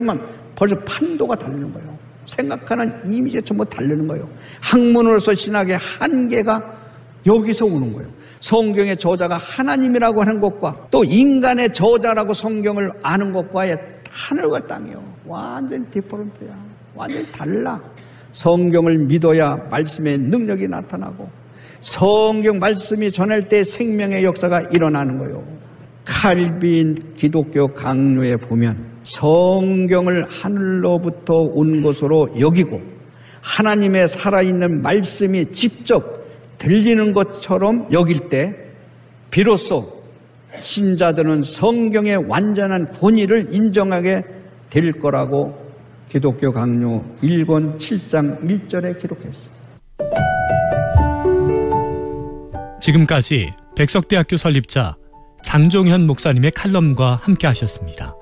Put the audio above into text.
벌써 판도가 다르는 거예요. 생각하는 이미지가 전부 다르는 거예요. 학문으로서 신학의 한계가 여기서 오는 거예요. 성경의 저자가 하나님이라고 하는 것과 또 인간의 저자라고 성경을 아는 것과의 하늘과 땅이요. 완전히 디퍼런트야. 완전히 달라. 성경을 믿어야 말씀의 능력이 나타나고 성경 말씀이 전할 때 생명의 역사가 일어나는 거예요. 칼빈 기독교 강요에 보면 성경을 하늘로부터 온 것으로 여기고 하나님의 살아있는 말씀이 직접 들리는 것처럼 여길 때 비로소 신자들은 성경의 완전한 권위를 인정하게 될 거라고 기독교 강요 1권 7장 1절에 기록했습니다. 지금까지 백석대학교 설립자 장종현 목사님의 칼럼과 함께 하셨습니다.